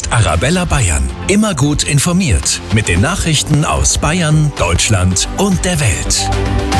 ist Arabella Bayern. Immer gut informiert mit den Nachrichten aus Bayern, Deutschland und der Welt.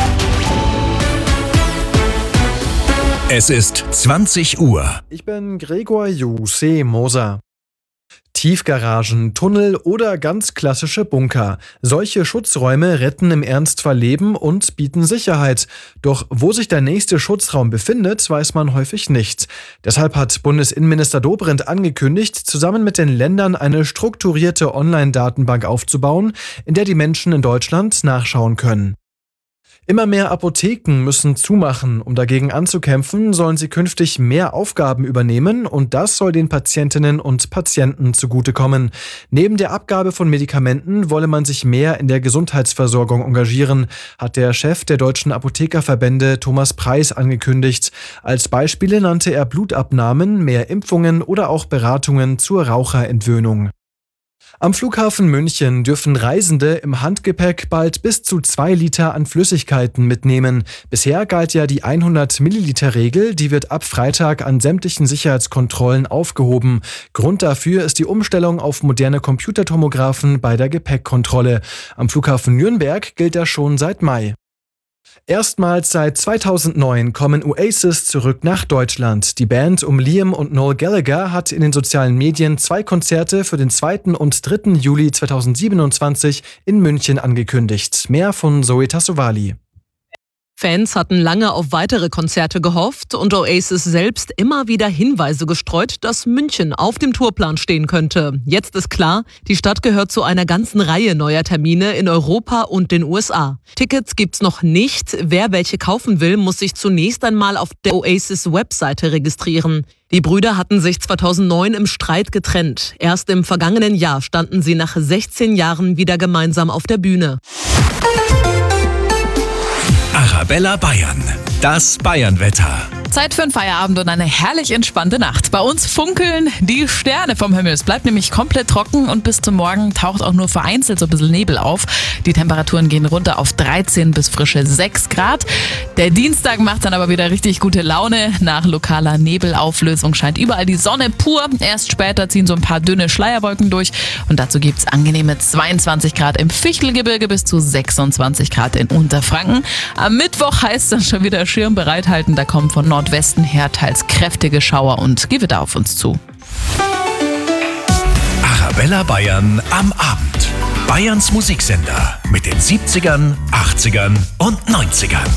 Es ist 20 Uhr. Ich bin Gregor Moser. Tiefgaragen, Tunnel oder ganz klassische Bunker. Solche Schutzräume retten im Ernstfall Leben und bieten Sicherheit. Doch wo sich der nächste Schutzraum befindet, weiß man häufig nicht. Deshalb hat Bundesinnenminister Dobrindt angekündigt, zusammen mit den Ländern eine strukturierte Online-Datenbank aufzubauen, in der die Menschen in Deutschland nachschauen können. Immer mehr Apotheken müssen zumachen. Um dagegen anzukämpfen, sollen sie künftig mehr Aufgaben übernehmen und das soll den Patientinnen und Patienten zugutekommen. Neben der Abgabe von Medikamenten wolle man sich mehr in der Gesundheitsversorgung engagieren, hat der Chef der Deutschen Apothekerverbände Thomas Preis angekündigt. Als Beispiele nannte er Blutabnahmen, mehr Impfungen oder auch Beratungen zur Raucherentwöhnung. Am Flughafen München dürfen Reisende im Handgepäck bald bis zu 2 Liter an Flüssigkeiten mitnehmen. Bisher galt ja die 100-Milliliter-Regel, die wird ab Freitag an sämtlichen Sicherheitskontrollen aufgehoben. Grund dafür ist die Umstellung auf moderne Computertomographen bei der Gepäckkontrolle. Am Flughafen Nürnberg gilt das schon seit Mai. Erstmals seit 2009 kommen Oasis zurück nach Deutschland. Die Band um Liam und Noel Gallagher hat in den sozialen Medien 2 Konzerte für den 2. und 3. Juli 2027 in München angekündigt. Mehr von Zoe Tassovali. Fans hatten lange auf weitere Konzerte gehofft und Oasis selbst immer wieder Hinweise gestreut, dass München auf dem Tourplan stehen könnte. Jetzt ist klar, die Stadt gehört zu einer ganzen Reihe neuer Termine in Europa und den USA. Tickets gibt's noch nicht. Wer welche kaufen will, muss sich zunächst einmal auf der Oasis-Webseite registrieren. Die Brüder hatten sich 2009 im Streit getrennt. Erst im vergangenen Jahr standen sie nach 16 Jahren wieder gemeinsam auf der Bühne. Arabella Bayern, das Bayernwetter. Zeit für einen Feierabend und eine herrlich entspannte Nacht. Bei uns funkeln die Sterne vom Himmel. Es bleibt nämlich komplett trocken und bis zum Morgen taucht auch nur vereinzelt so ein bisschen Nebel auf. Die Temperaturen gehen runter auf 13 bis frische 6 Grad. Der Dienstag macht dann aber wieder richtig gute Laune. Nach lokaler Nebelauflösung scheint überall die Sonne pur. Erst später ziehen so ein paar dünne Schleierwolken durch und dazu gibt's angenehme 22 Grad im Fichtelgebirge bis zu 26 Grad in Unterfranken. Am Mittwoch heißt dann schon wieder Schirm bereithalten. Da kommen von Nordwesten her teils kräftige Schauer und Gewitter auf uns zu. Arabella Bayern am Abend. Bayerns Musiksender mit den 70ern, 80ern und 90ern.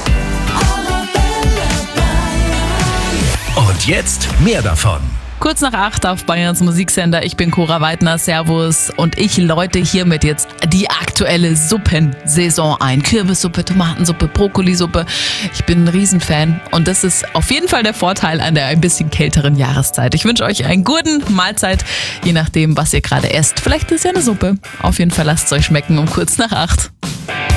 Und jetzt mehr davon. Kurz nach 8 auf Bayerns Musiksender. Ich bin Cora Weidner, Servus. Und ich läute hiermit jetzt die aktuelle Suppensaison ein. Kürbissuppe, Tomatensuppe, Brokkolisuppe. Ich bin ein Riesenfan. Und das ist auf jeden Fall der Vorteil an der ein bisschen kälteren Jahreszeit. Ich wünsche euch einen guten Mahlzeit, je nachdem, was ihr gerade esst. Vielleicht ist ja eine Suppe. Auf jeden Fall lasst es euch schmecken um kurz nach 8.